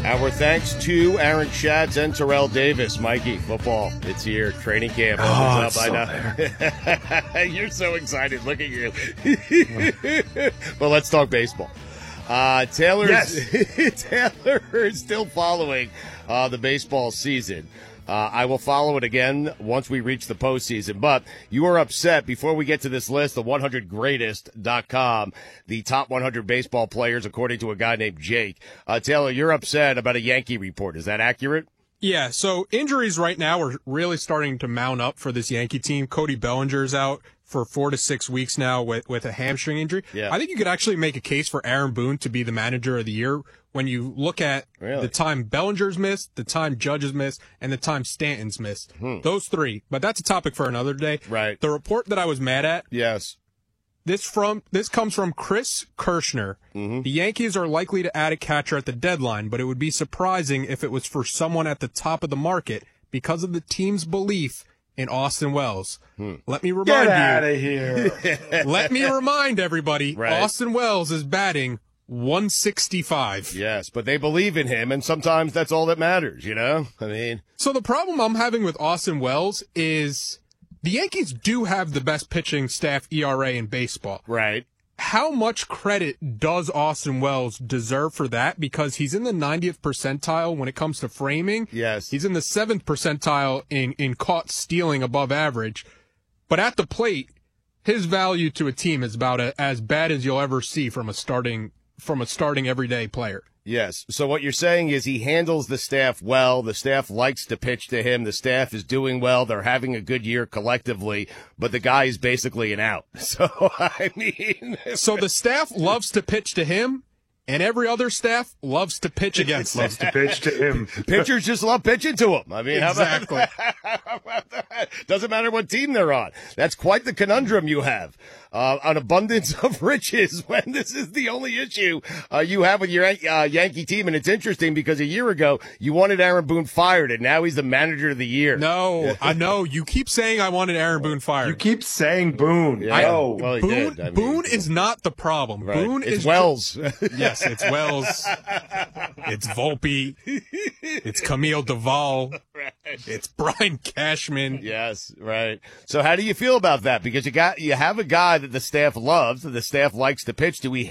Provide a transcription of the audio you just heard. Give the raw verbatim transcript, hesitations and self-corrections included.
Our thanks to Aaron Schatz and Terrell Davis. Mikey, football, it's here. Training camp opens Oh, up. I know. You're so excited. Look at you. But let's talk baseball. Uh, Taylor's, Yes. Taylor is still following uh, the baseball season. Uh, I will follow it again once we reach the postseason. But you are upset before we get to this list, the one hundred greatest dot com, the top one hundred baseball players, according to a guy named Jake. Uh, Taylor, you're upset about a Yankee report. Is that accurate? Yeah, so injuries right now are really starting to mount up for this Yankee team. Cody Bellinger's out for four to six weeks now with, with a hamstring injury. Yeah. I think you could actually make a case for Aaron Boone to be the manager of the year when you look at Really? the time Bellinger's missed, the time Judge's missed, and the time Stanton's missed. Hmm. Those three. But that's a topic for another day. Right. The report that I was mad at, Yes. this from this comes from Chris Kirschner. Mm-hmm. The Yankees are likely to add a catcher at the deadline, but it would be surprising if it was for someone at the top of the market because of the team's belief in Austin Wells. Hmm. Let me remind Get out you. of here. Let me remind everybody. Right. Austin Wells is batting one sixty-five. Yes, but they believe in him, and sometimes that's all that matters, you know? I mean, So the problem I'm having with Austin Wells is the Yankees do have the best pitching staff E R A in baseball. right. How much credit does Austin Wells deserve for that? Because he's in the ninetieth percentile when it comes to framing. Yes. He's in the seventh percentile in, in caught stealing above average. But at the plate, his value to a team is about a, as bad as you'll ever see from a starting from a starting everyday player. Yes. So what you're saying is he handles the staff well. The staff likes to pitch to him. The staff is doing well. They're having a good year collectively, but the guy is basically an out. So, I mean. So the staff loves to pitch to him, and every other staff loves to pitch against him. Loves to pitch to him. Pitchers just love pitching to him. I mean, Exactly. how about, how about that? Doesn't matter what team they're on. That's quite the conundrum you have. Uh, an abundance of riches when this is the only issue uh, you have with your uh, Yankee team. And it's interesting because a year ago you wanted Aaron Boone fired, and now he's the manager of the year. No, I know. You keep saying I wanted Aaron Boone fired. You keep saying Boone. Yeah. No. Well, he Boone, did. I mean, Boone is not the problem. right. Boone it's is Wells. Yes, it's Wells. It's Volpe. It's Camille Duvall. Right. It's Brian Cashman. Yes, right. So how do you feel about that? Because you got you have a guy that the staff loves, that the staff likes to pitch to. He